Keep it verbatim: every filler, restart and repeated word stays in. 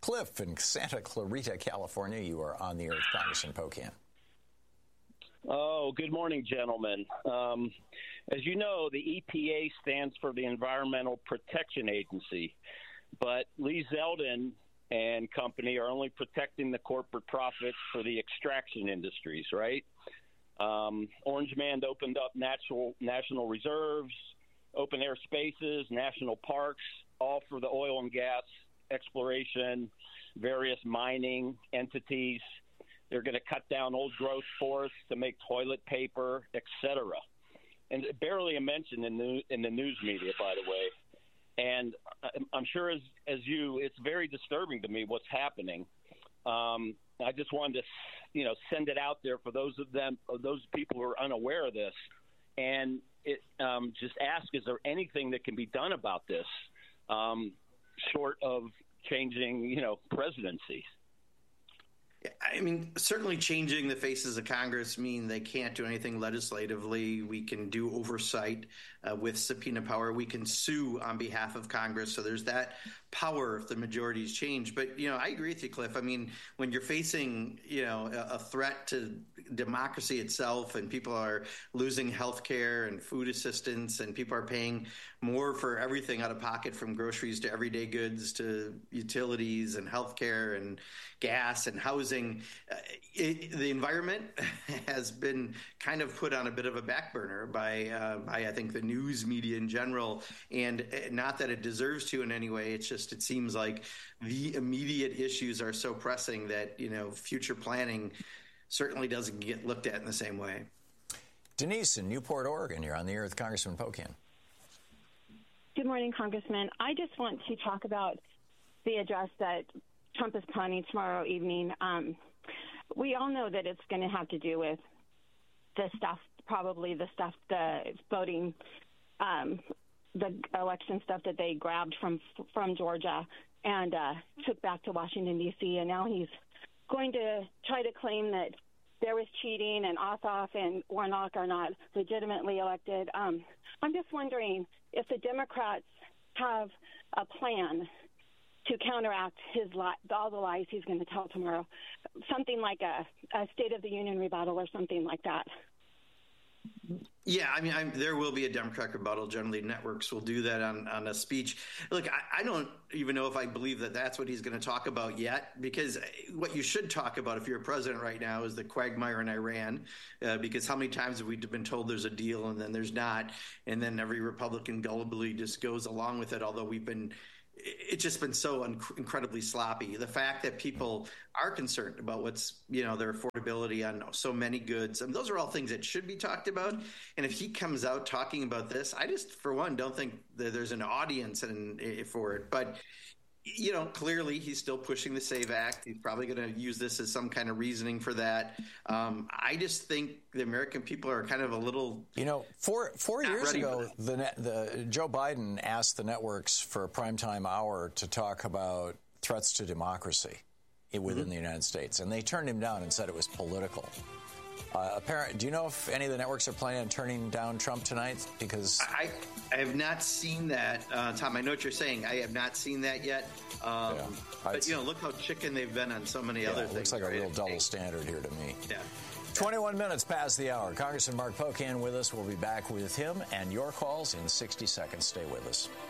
Cliff in Santa Clarita, California. You are on the Earth, Congressman Pocan. Oh, good morning, gentlemen. Um, as you know, the E P A stands for the Environmental Protection Agency, but Lee Zeldin and company are only protecting the corporate profits for the extraction industries, right? Um, Orange Man opened up natural national reserves, open air spaces, national parks, all for the oil and gas exploration, various mining entities. They're going to cut down old growth forests to make toilet paper, et cetera. And barely a mention in the in the news media, by the way. And I'm sure as as you, it's very disturbing to me what's happening. Um, I just wanted to, you know, send it out there for those of them, those people who are unaware of this, and it, um, just ask: is there anything that can be done about this, um, short of changing, you know, presidencies? I mean, certainly changing the faces of Congress mean they can't do anything legislatively. We can do oversight uh, with subpoena power. We can sue on behalf of Congress. So there's that power if the majorities change. But, you know, I agree with you, Cliff. I mean, when you're facing, you know, a, a threat to democracy itself and people are losing health care and food assistance and people are paying more for everything out of pocket, from groceries to everyday goods to utilities and health care and gas and housing, uh, it, the environment has been kind of put on a bit of a back burner by, uh, by, I think, the news media in general. And not that it deserves to in any way. It's just it seems like the immediate issues are so pressing that, you know, future planning certainly doesn't get looked at in the same way. Denise in Newport, Oregon, you're on the air with Congressman Pocan. Good morning, Congressman. I just want to talk about the address that Trump is planning tomorrow evening. Um, we all know that it's going to have to do with the stuff, probably the stuff, the voting, um, the election stuff that they grabbed from from Georgia and uh, took back to Washington, D C, and now he's going to try to claim that there was cheating and Ossoff and Warnock are not legitimately elected. Um, I'm just wondering if the Democrats have a plan to counteract his li- all the lies he's going to tell tomorrow, something like a, a State of the Union rebuttal or something like that. Yeah, I mean, I'm, there will be a Democratic rebuttal. Generally, networks will do that on, on a speech. Look, I, I don't even know if I believe that that's what he's going to talk about yet, because what you should talk about if you're a president right now is the quagmire in Iran, uh, because how many times have we been told there's a deal and then there's not, and then every Republican gullibly just goes along with it, although we've been it's just been so un- incredibly sloppy. The fact that people are concerned about what's, you know, their affordability on so many goods, I mean, those are all things that should be talked about. And if he comes out talking about this, I just, for one, don't think that there's an audience in, in, for it. But, you know, clearly he's still pushing the SAVE Act. He's probably going to use this as some kind of reasoning for that. Um, I just think the American people are kind of a little, you know, four four years ago, the the Joe Biden asked the networks for a primetime hour to talk about threats to democracy within mm-hmm. the United States, and they turned him down and said it was political. Uh, apparent, do you know if any of the networks are planning on turning down Trump tonight? Because I, I have not seen that, uh, Tom. I know what you're saying. I have not seen that yet. Um, yeah, but you know, look how chicken they've been on so many yeah, other it things. Looks like right? a real double standard here to me. Yeah. twenty-one minutes past the hour. Congressman Mark Pocan with us. We'll be back with him and your calls in sixty seconds. Stay with us.